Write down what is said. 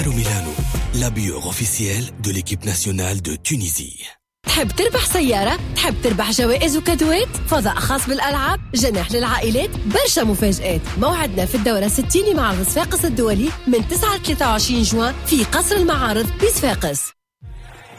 Milano, la bière officielle de l'équipe nationale de Tunisie. تحب تربح سيارة؟ تحب تربح جوائز وكادوات؟ فضاء خاص بالألعاب؟ جناح للعائلات؟ برشا مفاجآت. موعدنا في الدورة 60 لمعرض صفاقس الدولي من 9 ل 23 جوان في قصر المعارض بصفاقس.